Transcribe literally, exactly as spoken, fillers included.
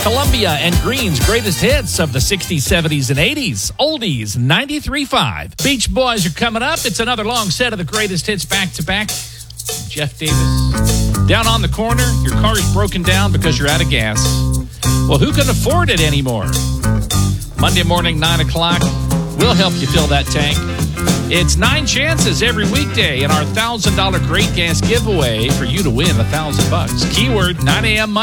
Columbia and Green's greatest hits of the sixties, seventies, and eighties. Oldies ninety-three point five. Beach Boys are coming up. It's another long set of the greatest hits back-to-back. Jeff Davis. Down on the corner, your car is broken down because you're out of gas. Well, who can afford it anymore? Monday morning, nine o'clock. We'll help you fill that tank. It's nine chances every weekday in our one thousand dollars Great Gas giveaway for you to win one thousand bucks. Keyword nine a.m. Monday.